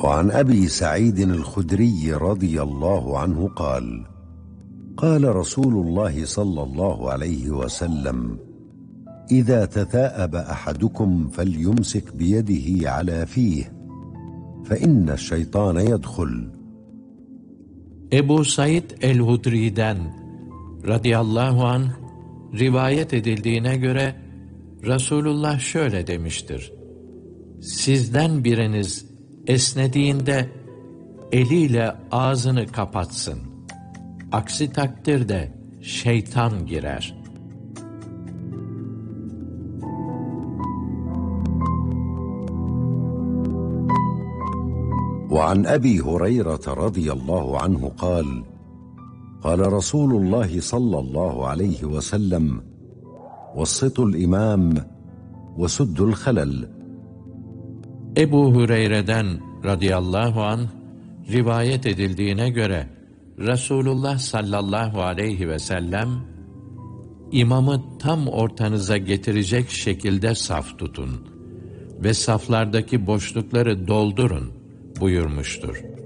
وعن أبي سعيد الخدري رضي الله عنه قال: قال رسول الله صلى الله عليه وسلم: إذا تثاءب أحدكم فليمسك بيده على فيه فإن الشيطان يدخل. Ebu Said el-Hudri'den radıyallahu anh rivayet edildiğine göre Resulullah şöyle demiştir: Sizden biriniz esnediğinde eliyle ağzını kapatsın. Aksi takdirde şeytan girer. وعن أبي هريرة رضي الله عنه قال: قال رسول الله صلى الله عليه وسلم: وسطوا الإمام وسدوا الخلل. Ebu Hureyre'den radıyallahu anh rivayet edildiğine göre Resulullah sallallahu aleyhi ve sellem, imamı tam ortanıza getirecek şekilde saf tutun ve saflardaki boşlukları doldurun buyurmuştur.